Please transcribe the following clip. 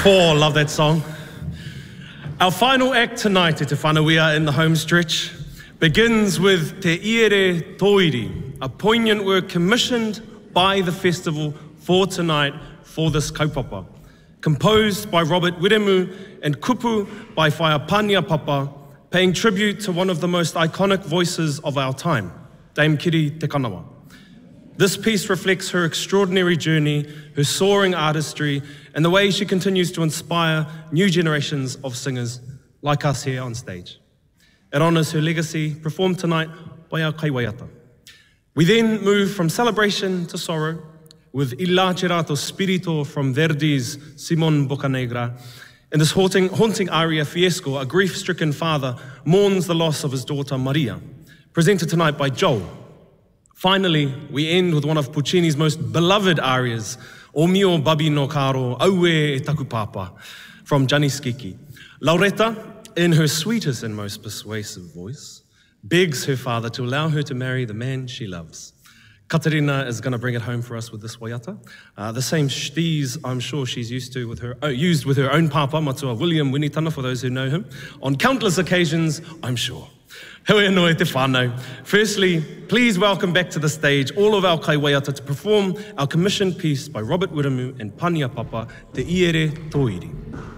Paul, love that song. Our final act tonight, Te Whanawea in the home stretch, begins with Te Iere Toiri, a poignant work commissioned by the festival for tonight for this kaupapa. Composed by Robert Wiremu and kupu by Whaiapania Papa, paying tribute to one of the most iconic voices of our time, Dame Kiri Te Kanawa. This piece reflects her extraordinary journey, her soaring artistry, and the way she continues to inspire new generations of singers like us here on stage. It honours her legacy, performed tonight by our kaiwaiata. We then move from celebration to sorrow with Il Lacerato Spirito from Verdi's Simon Boccanegra. In this haunting aria, Fiesco, a grief-stricken father, mourns the loss of his daughter Maria, presented tonight by Joel. Finally, we end with one of Puccini's most beloved arias, O mio babino caro, Aue e taku papa, from Gianni Schicchi. Lauretta, in her sweetest and most persuasive voice, begs her father to allow her to marry the man she loves. Katerina is going to bring it home for us with this waiata. The same shtiz I'm sure she's used with her own papa, Matua William Winitana, for those who know him, on countless occasions, I'm sure. Heoi anō te whānau. Firstly, please welcome back to the stage all of our kaiwaiata to perform our commissioned piece by Robert Wiremu and Pania Papa, Te Iere Toiri.